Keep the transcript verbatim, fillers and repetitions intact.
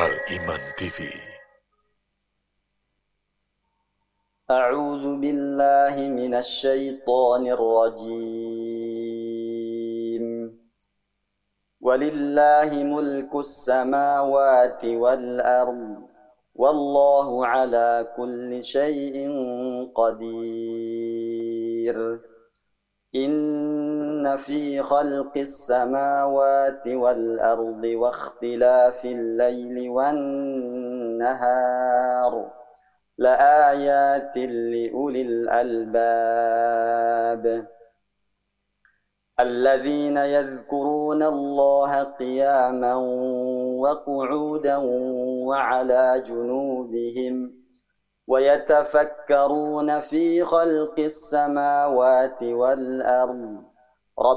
Al-Iman T V. أعوذ بالله من الشيطان الرجيم. ولله ملك السماوات والأرض والله على كل شيء قدير. إن في خلق السماوات والأرض واختلاف الليل والنهار لآيات لأولي الألباب الذين يذكرون الله قياما وقعودا وعلى جنوبهم ويتفكرون في خلق السماوات والأرض